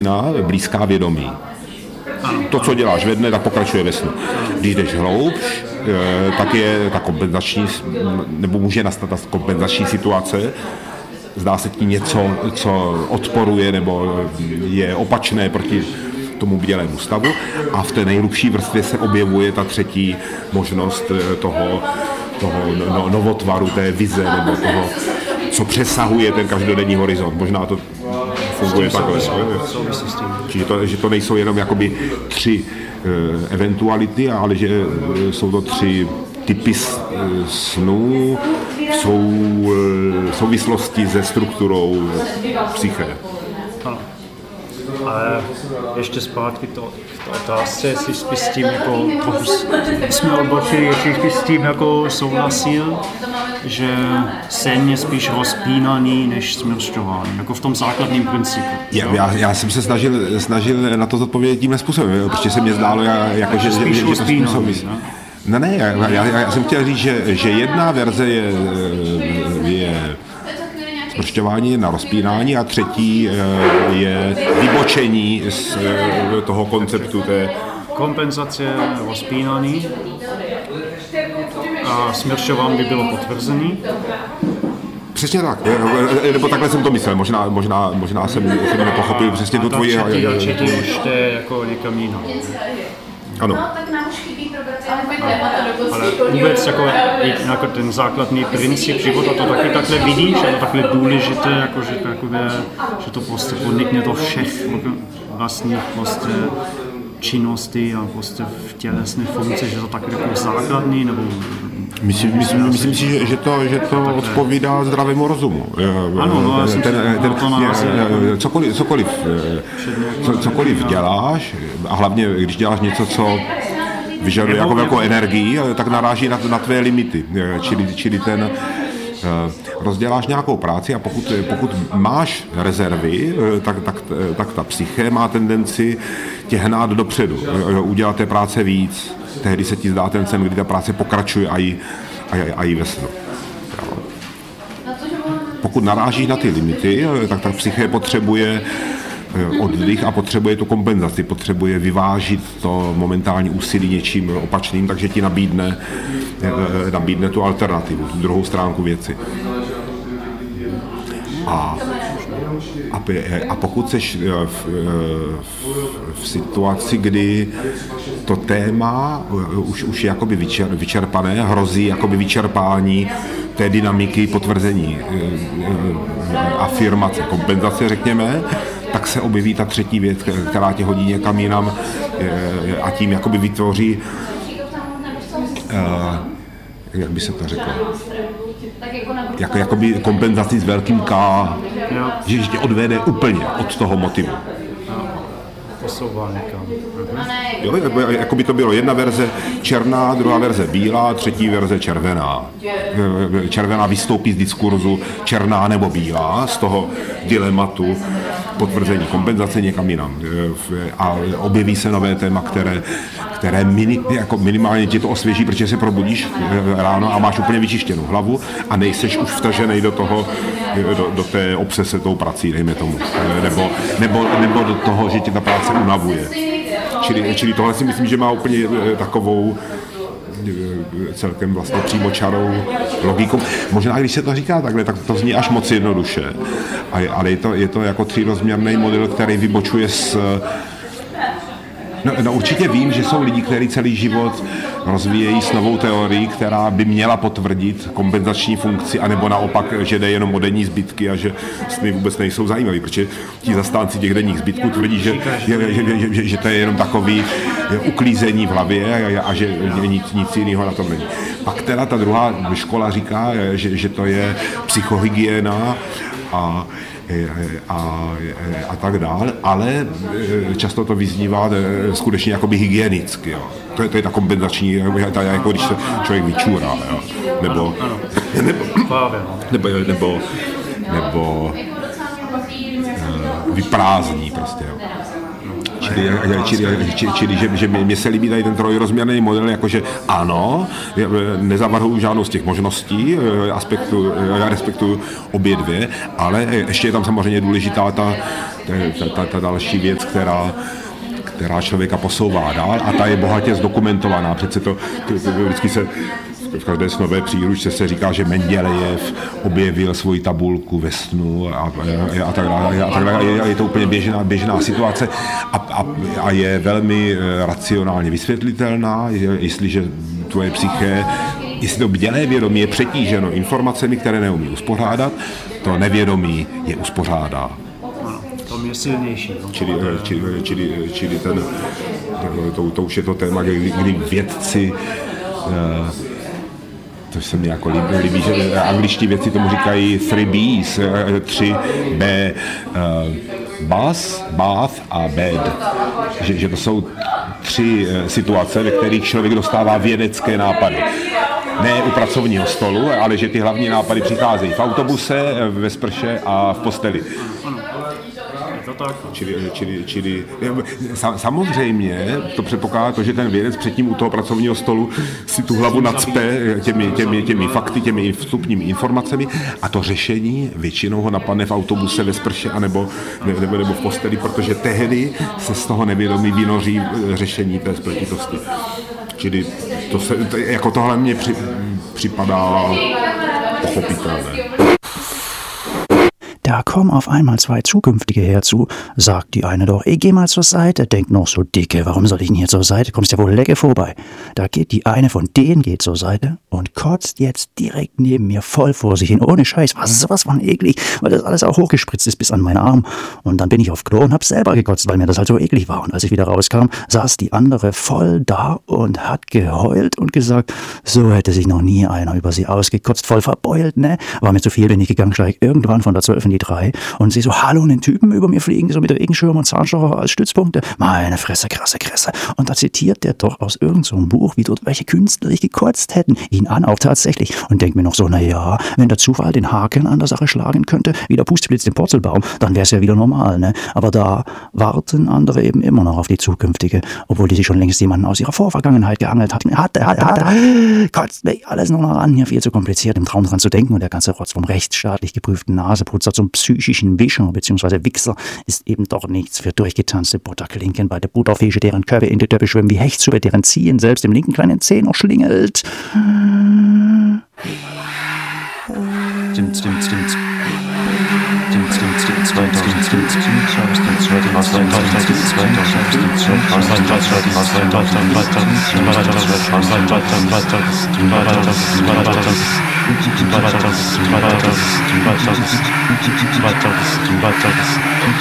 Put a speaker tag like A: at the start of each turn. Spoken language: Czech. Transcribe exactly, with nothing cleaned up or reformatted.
A: na blízká vědomí. To, co děláš ve dne, tak pokračuje ve snu. Když jdeš hloubš, tak je ta kompenzační, nebo může nastat ta kompenzační situace. Zdá se ti něco, co odporuje nebo je opačné proti tomu bdělému stavu. A v té nejhlubší vrstvě se objevuje ta třetí možnost toho, toho no, novotvaru, té vize nebo toho, co přesahuje ten každodenní horizont. Možná to funguje takhle. Čiže to, že to nejsou jenom jakoby tři e, eventuality, ale že e, jsou to tři typy snů, jsou e, souvislosti se strukturou psyché.
B: Ano. Ale ještě zpátky to, k té otázce, jestli jsi s tím jako, pokud jsme odbočili, jestli jsi s tím jako souhlasil, že sen je spíš rozpínaný než smršťování, jako v tom základním principu.
A: Já, já, já jsem se snažil, snažil na to odpovědět tímhle způsobem, protože se mně zdálo, jako, že, že, že to způsobí. Ne, ne, já, já, já jsem chtěl říct, že, že jedna verze je, je smršťování na rozpínání a třetí je vybočení z toho konceptu té
B: kompenzace rozpínání a smršťování by bylo potvrzený.
A: Přesně tak, nebo takhle jsem to myslel, možná, možná, možná jsem, jsem nepochopil přesně tu tvoji...
B: A třetí, a třetí už to je jako někam jinam.
A: Ano.
B: Ale vůbec jako, jako ten základní princip života, to taky takhle vidíš, je to takhle důležité, jako, že, to, jako je, že to prostě podnikne do všech vlastních prostě činnosti a prostě v tělesné funkci, že to takhle jako základní, nebo...
A: Myslím, myslím, myslím si, že, že to, že to odpovídá zdravému rozumu.
B: Ano, no,
A: ten, ten, ten,
B: to narazí,
A: cokoliv, cokoliv, co, cokoliv děláš, a hlavně když děláš něco, co vyžaduje jako velkou energii, tak naráží na, na tvé limity. Čili, čili ten rozděláš nějakou práci a pokud, pokud máš rezervy, tak, tak, tak ta psyché má tendenci tě hnát dopředu, udělat té práce víc. Tehdy se ti zdá ten sen, kdy ta práce pokračuje a i, a, a i ve snu. Pokud narážíš na ty limity, tak ta psyché potřebuje oddych a potřebuje tu kompenzaci, potřebuje vyvážit to momentální úsilí něčím opačným, takže ti nabídne, nabídne tu alternativu, tu druhou stránku věci. A, a, a pokud seš v, v, v situaci, kdy to téma už, už je jakoby vyčer, vyčerpané, hrozí jakoby vyčerpání té dynamiky potvrzení, afirmace, kompenzace, řekněme, tak se objeví ta třetí věc, která tě hodí někam jinam a tím jakoby vytvoří, jak by se to řeklo, jako, jakoby kompenzaci s velkým K, že tě odvede úplně od toho motivu.
B: Posouvá někam.
A: Jo, jako by to bylo jedna verze černá, druhá verze bílá, třetí verze červená. Červená vystoupí z diskurzu černá nebo bílá, z toho dilematu potvrzení kompenzace někam jinam. A objeví se nové téma, které, které mini, jako minimálně ti to osvěží, protože se probudíš ráno a máš úplně vyčištěnou hlavu a nejseš už vtažený do toho, do, do té obsese tou prací, dejme tomu. Nebo, nebo, nebo do toho, že tě ta práce unavuje. Čili, čili tohle si myslím, že má úplně takovou celkem vlastně přímočarou logiku. Možná, když se to říká takhle, tak to zní až moc jednoduše. Ale je to, je to jako třírozměrný model, který vybočuje z... No, no určitě vím, že jsou lidi, kteří celý život rozvíjejí s novou teorií, která by měla potvrdit kompenzační funkci, anebo naopak, že jde jenom o denní zbytky a že sny vůbec nejsou zajímavý, protože ti zastánci těch denních zbytků tvrdí, že, že, že, že, že, že to je jenom takový uklízení v hlavě a, a že nic, nic jiného na tom není. Pak teda ta druhá škola říká, že, že to je psychohygiena a A, a tak dál, ale často to vyznívá skutečně jakoby hygienicky. Jo. To, je, to je ta kompenzační, ta, jako když se člověk vyčůrá, jo. Nebo, nebo, nebo, nebo, nebo vyprázdní prostě. Jo. Čili, čili, čili, čili že, že mě se líbí tady ten trojrozměrný model, jakože ano, nezavrhuju žádnou z těch možností, aspektu, já respektuju obě dvě, ale ještě je tam samozřejmě důležitá ta, ta, ta, ta další věc, která která člověka posouvá dál a ta je bohatě zdokumentovaná. Přece to, to, to vždycky se v každé snové příručce se říká, že Mendělejev objevil svoji tabulku ve snu a, a, a tak dále. A tak dále. Je, je to úplně běžná, běžná situace a, a, a je velmi racionálně vysvětlitelná, jestliže tvoje psyché, jestli to bdělé vědomí je přetíženo informacemi, které neumí uspořádat, to nevědomí je uspořádá.
B: To je silnější. No.
A: Čili, čili, čili, čili ten, to, to už je to téma, kdy, kdy vědci, to se mi jako líbí, líbí, že angličtí vědci tomu říkají three B's, tři B, bath, bath a bed. Že, že to jsou tři situace, ve kterých člověk dostává vědecké nápady. Ne u pracovního stolu, ale že ty hlavní nápady přicházejí v autobuse, ve sprše a v posteli. Čili, čili, čili samozřejmě to předpokládá to, že ten vědec předtím u toho pracovního stolu si tu hlavu nacpe těmi, těmi, těmi fakty, těmi vstupními informacemi a to řešení většinou ho napadne v autobuse, ve sprše anebo, nebo, nebo v posteli, protože tehdy se z toho nevědomí vynoří řešení té spletitosti. Čili to se, to, jako tohle mě při, připadá pochopitelné.
C: Da kommen auf einmal zwei Zukünftige herzu, sagt die eine doch, ich geh mal zur Seite, denkt noch so dicke, warum soll ich denn hier zur Seite, kommst ja wohl lecker vorbei. Da geht die eine von denen geht zur Seite und kotzt jetzt direkt neben mir voll vor sich hin, ohne Scheiß, was ist sowas von eklig, weil das alles auch hochgespritzt ist bis an meinen Arm. Und dann bin ich auf Klo und hab selber gekotzt, weil mir das halt so eklig war. Und als ich wieder rauskam, saß die andere voll da und hat geheult und gesagt, so hätte sich noch nie einer über sie ausgekotzt, voll verbeult, ne? War mir zu viel, bin ich gegangen, steig irgendwann von der zwölf in die drei und sehe so, hallo, einen Typen über mir fliegen, so mit Regenschirm und Zahnstocher als Stützpunkte. Meine Fresse, krasse Kresse. Und da zitiert der doch aus irgendeinem so Buch, wie dort welche Künstler gekotzt hätten. Ihn an, auch tatsächlich. Und denkt mir noch so, na ja, wenn der Zufall den Haken an der Sache schlagen könnte, wie der Pustblitz den Purzelbaum, dann wäre es ja wieder normal, ne? Aber da warten andere eben immer noch auf die zukünftige, obwohl die sich schon längst jemanden aus ihrer Vorvergangenheit geangelt hatten. Hatte, hatte, hatte. Kotzt mich alles nur noch an, hier viel zu kompliziert im Traum dran zu denken und der ganze Rotz vom rechtsstaatlich geprüften Naseputzer zum psychischen Wischer bzw. Wichser ist eben doch nichts für durchgetanzte Butterklinken bei der Butterfische, deren Körbe in die Töpfe schwimmen wie Hechtsuppe, deren Ziehen selbst im linken kleinen Zeh noch schlingelt. Stimmt, stimmt, stimmt. Stimmt, stimmt, stimmt. zweitausend, stimmt, stimmt. Stimmt, zweitausend, stimmt, zweitausend, stimmt, zweitausend,